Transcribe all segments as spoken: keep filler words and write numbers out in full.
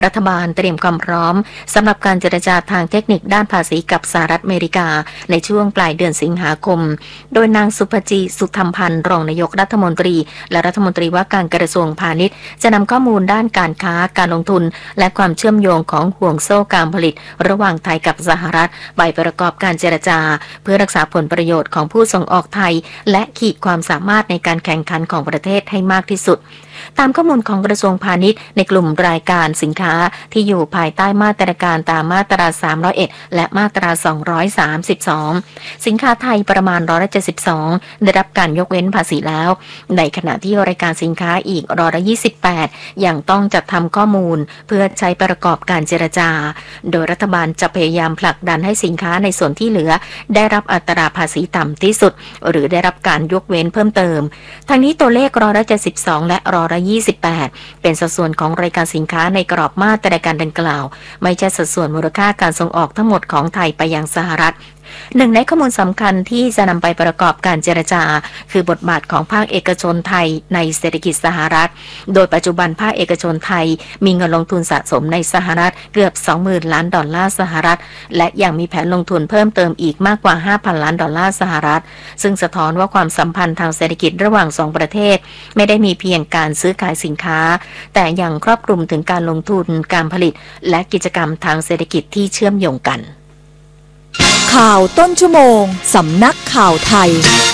รัฐบาลเตรียมความพร้อมสำหรับการเจรจาทางเทคนิคด้านภาษีกับสหรัฐอเมริกาในช่วงปลายเดือนสิงหาคมโดยนางสุภจีสุธรรมพันธ์รองนายกรัฐมนตรีและรัฐมนตรีว่าการกระทรวงพาณิชย์จะนำข้อมูลด้านการค้าการลงทุนและความเชื่อมโยงของห่วงโซ่การผลิตระหว่างไทยกับสหรัฐไปประกอบการเจรจาเพื่อรักษาผลประโยชน์ของผู้ส่งออกไทยและขีดความสามารถในการแข่งขันของประเทศให้มากที่สุดตามข้อมูลของกระทรวงพาณิชย์ในกลุ่มรายการสินค้าที่อยู่ภายใต้มาตรการตามมาตราสามร้อยเอ็ดและมาตราสองร้อยสามสิบสองสินค้าไทยประมาณร้อยละเจ็ดสิบสองได้รับการยกเว้นภาษีแล้วในขณะที่รายการสินค้าอีกร้อยละยี่สิบแปดยังต้องจัดทำข้อมูลเพื่อใช้ประกอบการเจรจาโดยรัฐบาลจะพยายามผลักดันให้สินค้าในส่วนที่เหลือได้รับอัตราภาษีต่ำที่สุดหรือได้รับการยกเว้นเพิ่มเติมทั้งนี้ตัวเลขร้อยละเจ็ดสิบสองและร้อยละยี่สิบแปดเป็นสัดส่วนของรายการสินค้าในกรอบมาตรการดังกล่าวไม่ใช่สัดส่วนมูลค่าการส่งออกทั้งหมดของไทยไปยังสหรัฐหนึ่งในข้อมูลสำคัญที่จะนำไปประกอบการเจรจาคือบทบาทของภาคเอกชนไทยในเศรษฐกิจสหรัฐโดยปัจจุบันภาคเอกชนไทยมีเงินลงทุนสะสมในสหรัฐเกือบ สองหมื่น ล้านดอลลาร์สหรัฐและยังมีแผนลงทุนเพิ่มเติมอีกมากกว่า ห้าพัน ล้านดอลลาร์สหรัฐซึ่งสะท้อนว่าความสัมพันธ์ทางเศรษฐกิจระหว่างสองประเทศไม่ได้มีเพียงการซื้อขายสินค้าแต่ยังครอบคลุมถึงการลงทุนการผลิตและกิจกรรมทางเศรษฐกิจที่เชื่อมโยงกันข่าวต้นชั่วโมงสำนักข่าวไทย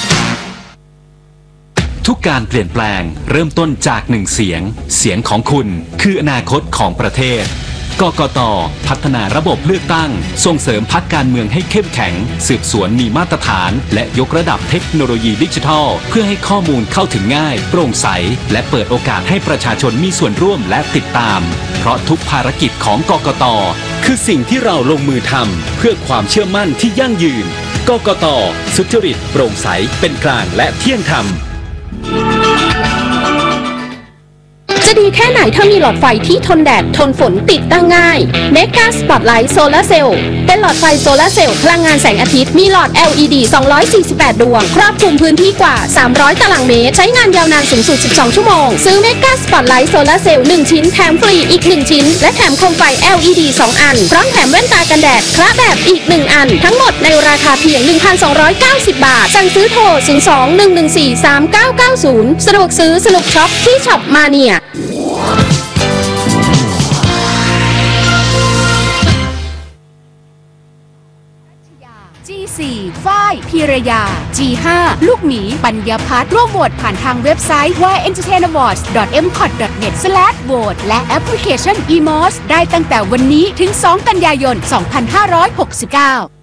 ทุกการเปลี่ยนแปลงเริ่มต้นจากหนึ่งเสียงเสียงของคุณคืออนาคตของประเทศกกต.พัฒนาระบบเลือกตั้งส่งเสริมพรรคการเมืองให้เข้มแข็งสืบสวนมีมาตรฐานและยกระดับเทคโนโลยีดิจิทัลเพื่อให้ข้อมูลเข้าถึงง่ายโปร่งใสและเปิดโอกาสให้ประชาชนมีส่วนร่วมและติดตามเพราะทุกภารกิจของกกต.คือสิ่งที่เราลงมือทำเพื่อความเชื่อมั่นที่ยั่งยืนกกต.สุจริตโปร่งใสเป็นกลางและเที่ยงธรรมจะดีแค่ไหนถ้ามีหลอดไฟที่ทนแดดทนฝนติดตั้งง่าย Mega Spotlight Solar Cell เป็นหลอดไฟโซลาร์เซลล์พลังงานแสงอาทิตย์มีหลอด แอล อี ดี สองร้อยสี่สิบแปด ดวงครอบคลุมพื้นที่กว่าสามร้อยตารางเมตรใช้งานยาวนานสูงสุดสิบสองชั่วโมงซื้อ Mega Spotlight Solar Cell หนึ่งชิ้นแถมฟรีอีกหนึ่งชิ้นและแถมโคมไฟ แอล อี ดี สองอันพร้อมแถมแว่นตากันแดดคละแบบอีกหนึ่งอันทั้งหมดในราคาเพียง หนึ่งพันสองร้อยเก้าสิบ บาทสั่งซื้อโทรศูนย์ สอง หนึ่ง หนึ่ง สี่ สาม เก้า เก้า ศูนย์สะดวกซื้อสนุกช็อปที่ช็อปมาเนียจี สี่ ฝ้ายพีรยา จี ห้า ลูกหมีปัญญาพัฒน์ร่วมโหวตผ่านทางเว็บไซต์ วาย เอ็นเตอร์เทน อวอร์ดส์ ดอท เอ็ม คอท ดอท เน็ต สแลช โหวต และแอปพลิเคชัน อี มอส ได้ตั้งแต่วันนี้ถึง สอง กันยายน สองพันห้าร้อยหกสิบเก้า